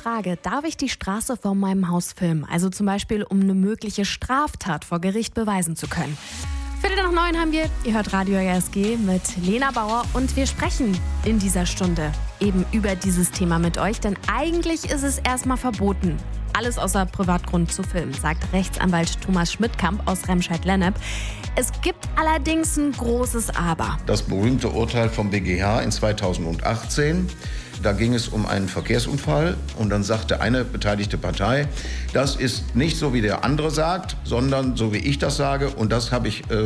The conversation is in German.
Frage, darf ich die Straße vor meinem Haus filmen? Also zum Beispiel, um eine mögliche Straftat vor Gericht beweisen zu können. 8:45 haben wir, ihr hört Radio JSG mit Lena Bauer und wir sprechen in dieser Stunde eben über dieses Thema mit euch, denn eigentlich ist es erstmal verboten, alles außer Privatgrund zu filmen, sagt Rechtsanwalt Thomas Schmidtkamp aus Remscheid-Lennep. Es gibt allerdings ein großes Aber. Das berühmte Urteil vom BGH in 2018, da ging es um einen Verkehrsunfall und dann sagte eine beteiligte Partei, das ist nicht so, wie der andere sagt, sondern so, wie ich das sage und das habe ich